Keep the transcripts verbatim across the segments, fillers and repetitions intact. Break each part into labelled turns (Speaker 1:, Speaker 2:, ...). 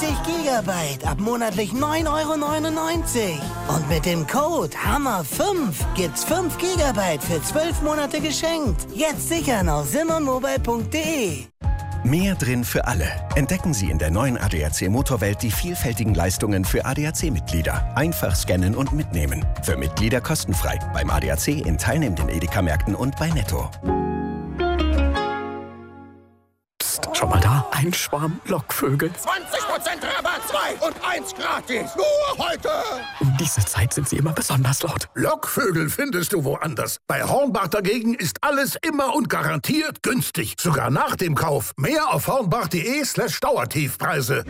Speaker 1: dreißig Gigabyte ab monatlich neun Euro neunundneunzig. Und mit dem Code Hammer fünf gibt's fünf Gigabyte für zwölf Monate geschenkt. Jetzt sichern auf simmermobile punkt de.
Speaker 2: Mehr drin für alle. Entdecken Sie in der neuen A D A C Motorwelt die vielfältigen Leistungen für A D A C-Mitglieder. Einfach scannen und mitnehmen. Für Mitglieder kostenfrei. Beim A D A C in teilnehmenden Edeka-Märkten und bei Netto.
Speaker 3: Psst, schon mal da? Ein Schwarm Lockvögel.
Speaker 4: zwanzig Prozent Rabatt, zwei und eins gratis. Nur heute.
Speaker 3: Um diese Zeit sind sie immer besonders laut.
Speaker 4: Lockvögel findest du woanders. Bei Hornbach dagegen ist alles immer und garantiert günstig. Sogar nach dem Kauf. Mehr auf hornbach.de slash Dauertiefpreise.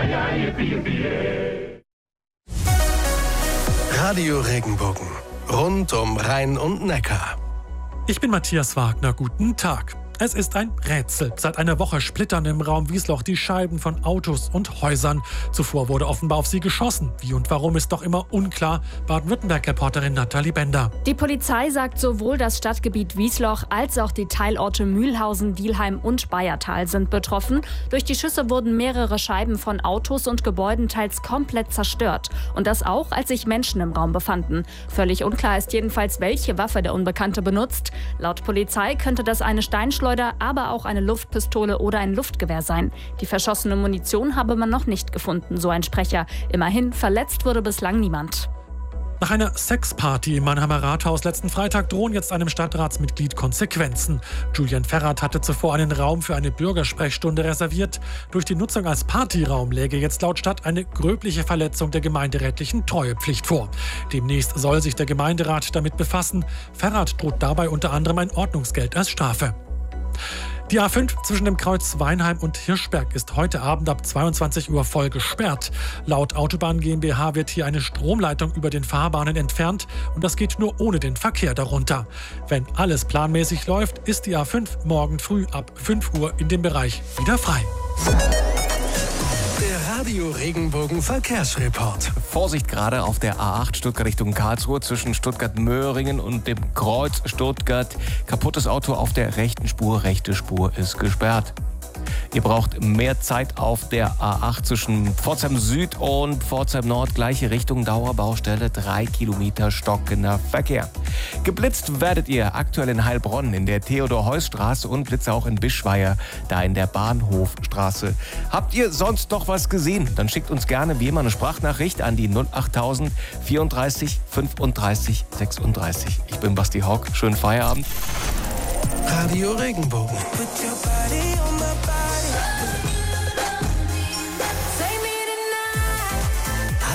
Speaker 5: Radio Regenbogen. Rund um Rhein und Neckar.
Speaker 6: Ich bin Matthias Wagner. Guten Tag. Es ist ein Rätsel. Seit einer Woche splittern im Raum Wiesloch die Scheiben von Autos und Häusern. Zuvor wurde offenbar auf sie geschossen. Wie und warum ist doch immer unklar. Baden-Württemberg-Reporterin Nathalie Bender.
Speaker 7: Die Polizei sagt, sowohl das Stadtgebiet Wiesloch als auch die Teilorte Mühlhausen, Dielheim und Bayertal sind betroffen. Durch die Schüsse wurden mehrere Scheiben von Autos und Gebäuden teils komplett zerstört. Und das auch, als sich Menschen im Raum befanden. Völlig unklar ist jedenfalls, welche Waffe der Unbekannte benutzt. Laut Polizei könnte das eine Steinschleuder, aber auch eine Luftpistole oder ein Luftgewehr sein. Die verschossene Munition habe man noch nicht gefunden, so ein Sprecher. Immerhin, verletzt wurde bislang niemand.
Speaker 6: Nach einer Sexparty im Mannheimer Rathaus letzten Freitag drohen jetzt einem Stadtratsmitglied Konsequenzen. Julian Ferrat hatte zuvor einen Raum für eine Bürgersprechstunde reserviert. Durch die Nutzung als Partyraum läge jetzt laut Stadt eine gröbliche Verletzung der gemeinderätlichen Treuepflicht vor. Demnächst soll sich der Gemeinderat damit befassen. Ferrat droht dabei unter anderem ein Ordnungsgeld als Strafe. Die A fünf zwischen dem Kreuz Weinheim und Hirschberg ist heute Abend ab zweiundzwanzig Uhr voll gesperrt. Laut Autobahn GmbH wird hier eine Stromleitung über den Fahrbahnen entfernt und das geht nur ohne den Verkehr darunter. Wenn alles planmäßig läuft, ist die A fünf morgen früh ab fünf Uhr in dem Bereich wieder frei.
Speaker 5: Der Radio Regenbogen Verkehrsreport.
Speaker 8: Vorsicht gerade auf der A acht Stuttgart Richtung Karlsruhe zwischen Stuttgart-Möhringen und dem Kreuz Stuttgart. Kaputtes Auto auf der rechten Spur, rechte Spur ist gesperrt. Ihr braucht mehr Zeit auf der A acht zwischen Pforzheim Süd und Pforzheim Nord. Gleiche Richtung, Dauerbaustelle, drei Kilometer stockender Verkehr. Geblitzt werdet ihr aktuell in Heilbronn in der Theodor-Heuss-Straße und Blitze auch in Bischweier, da in der Bahnhofstraße. Habt ihr sonst noch was gesehen? Dann schickt uns gerne wie immer eine Sprachnachricht an die null achttausend vierunddreißig fünfunddreißig sechsunddreißig. Ich bin Basti Hauck. Schönen Feierabend.
Speaker 5: Radio Regenbogen.